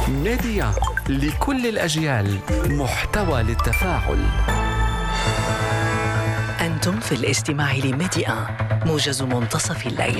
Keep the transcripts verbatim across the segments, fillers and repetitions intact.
ميديا لكل الأجيال، محتوى للتفاعل. أنتم في الاستماع لميديا، موجز منتصف الليل.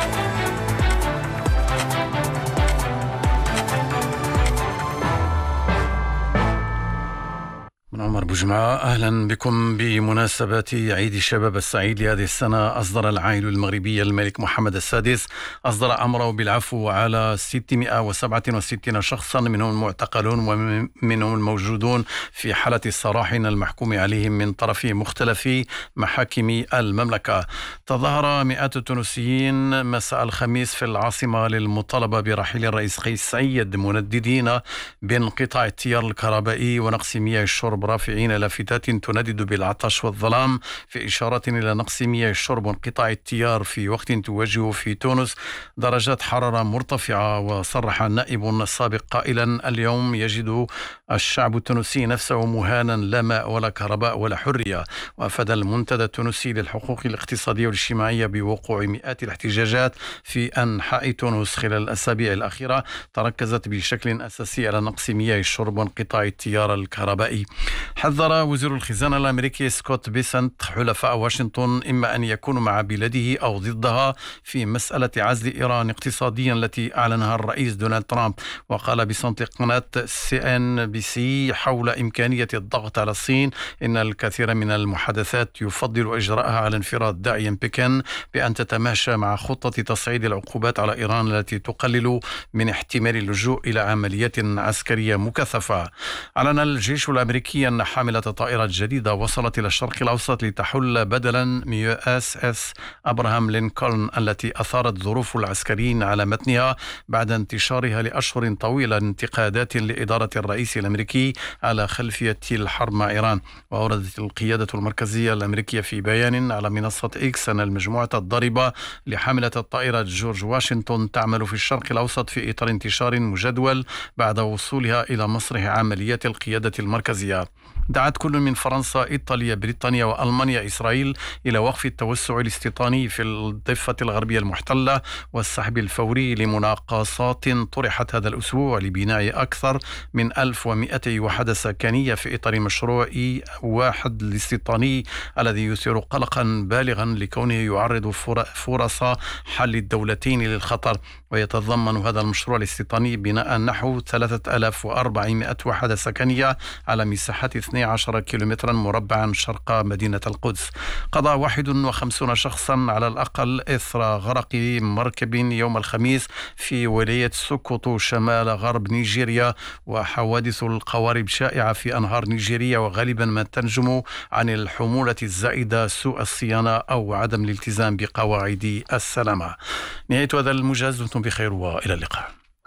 من عمر بوجمعة، أهلا بكم. بمناسبة عيد الشباب السعيد لهذه السنة، أصدر العائلة المغربية الملك محمد السادس أصدر أمره بالعفو على ستمائة وسبعة وستين شخصا، منهم المعتقلون ومنهم الموجودون في حالة السراحين المحكوم عليهم من طرف مختلف محاكم المملكة. تظاهر مئات التونسيين مساء الخميس في العاصمة للمطالبة برحيل الرئيس قيس سعيد، منددين بانقطاع التيار الكهربائي ونقص مياه الشرب، رافعين لافتات تندد بالعطش والظلام في إشارة إلى نقص مياه الشرب وانقطاع التيار في وقت تواجه في تونس درجات حرارة مرتفعة. وصرح النائب السابق قائلا: اليوم يجد الشعب التونسي نفسه مهانا، لا ماء ولا كهرباء ولا حرية. وأفاد المنتدى التونسي للحقوق الاقتصادية والاجتماعية بوقوع مئات الاحتجاجات في أنحاء تونس خلال الأسابيع الأخيرة تركزت بشكل أساسي على نقص مياه الشرب وانقطاع التيار الكهربائي. حذر وزير الخزانة الأمريكي سكوت بيسنت حلفاء واشنطن إما أن يكونوا مع بلاده أو ضدها في مسألة عزل إيران اقتصاديا التي أعلنها الرئيس دونالد ترامب. وقال بيسنت لقناة سي إن بي سي حول إمكانية الضغط على الصين إن الكثير من المحادثات يفضل إجراءها على انفراد، داعيا بكين بأن تتماشى مع خطة تصعيد العقوبات على إيران التي تقلل من احتمال اللجوء إلى عمليات عسكرية مكثفة. أعلن الجيش الأمريكي أن حاملة طائرة جديدة وصلت إلى الشرق الأوسط لتحل بدلا من يو إس إس أبراهام لينكولن التي أثارت ظروف العسكريين على متنها بعد انتشارها لأشهر طويلة انتقادات لإدارة الرئيس الأمريكي على خلفية الحرب مع إيران. وأوردت القيادة المركزية الأمريكية في بيان على منصة إكس أن المجموعة الضاربة لحاملة الطائرة جورج واشنطن تعمل في الشرق الأوسط في إطار انتشار مجدول بعد وصولها إلى مسرح عمليات القيادة المركزية. دعت كل من فرنسا، إيطاليا، بريطانيا وألمانيا إسرائيل إلى وقف التوسع الاستيطاني في الضفة الغربية المحتلة والسحب الفوري لمناقصات طرحت هذا الأسبوع لبناء أكثر من ألف ومئة وحدة سكنية في إطار مشروع واحد الاستيطاني الذي يثير قلقا بالغا لكونه يعرض فرص حل الدولتين للخطر. ويتضمن هذا المشروع الاستيطاني بناء نحو ثلاثة آلاف وأربعمائة وحدة سكنية على مساحة اثني عشر كيلومترا مربعا شرق مدينة القدس. قضى واحد وخمسين شخصا على الأقل إثر غرق مركب يوم الخميس في ولاية سوكوتو شمال غرب نيجيريا. وحوادث القوارب شائعة في أنهار نيجيريا، وغالبا ما تنجم عن الحمولة الزائدة، سوء الصيانة أو عدم الالتزام بقواعد السلامة. نهاية هذا الموجز، دمتم بخير وإلى اللقاء.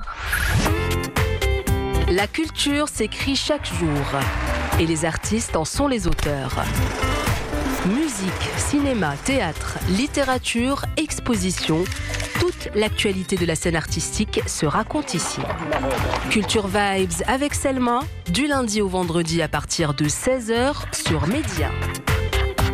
La culture s'écrit chaque jour et les artistes en sont les auteurs. Musique, cinéma, théâtre, littérature, exposition, toute l'actualité de la scène artistique se raconte ici. Culture Vibes avec Selma, du lundi au vendredi à partir de seize heures sur Média.